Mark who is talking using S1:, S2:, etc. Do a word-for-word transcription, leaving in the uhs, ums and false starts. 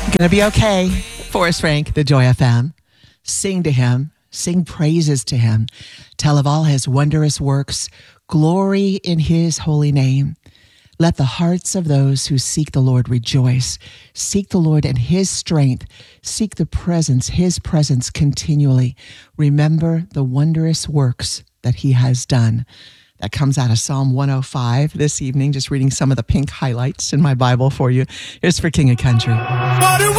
S1: Gonna be okay. Forrest Frank, the Joy F M. Sing to him, sing praises to him, tell of all his wondrous works, glory in his holy name. Let the hearts of those who seek the Lord rejoice. Seek the Lord and his strength. Seek the presence, his presence continually. Remember the wondrous works that he has done. That comes out of Psalm one oh five this evening, just reading some of the pink highlights in my Bible for you. Here's for King of Country.